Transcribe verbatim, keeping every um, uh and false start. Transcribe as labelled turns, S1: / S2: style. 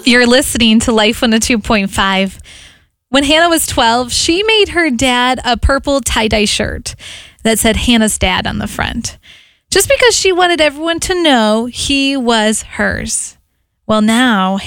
S1: You're listening to Life one oh two point five. When Hannah was twelve, she made her dad a purple tie-dye shirt that said Hannah's dad on the front, just because she wanted everyone to know he was hers. Well, now